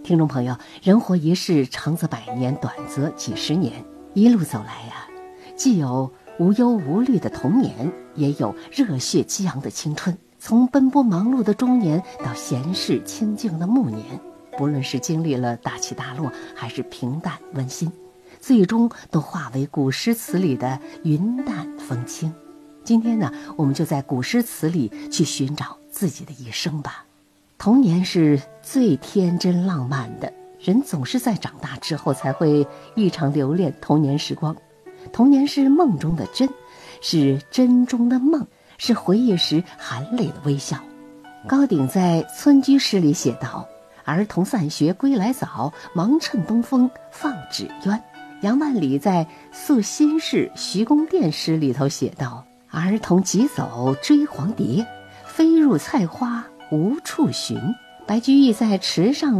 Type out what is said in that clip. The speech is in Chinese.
听众朋友，人活一世，长则100年，短则几十年。一路走来呀，既有无忧无虑的童年，也有热血激昂的青春。从奔波忙碌的中年到闲适清静的暮年，不论是经历了大起大落，还是平淡温馨，最终都化为古诗词里的云淡风轻。今天呢，我们就在古诗词里去寻找自己的一生吧。童年是最天真浪漫的，人总是在长大之后才会异常留恋童年时光。童年是梦中的真，是真中的梦，是回忆时含泪的微笑。高鼎在《村居诗》里写道：儿童散学归来早，忙趁东风放纸鸢。杨万里在《宿新市徐公店诗》里头写道：儿童急走追黄蝶，飞入菜花无处寻。白居易在《池上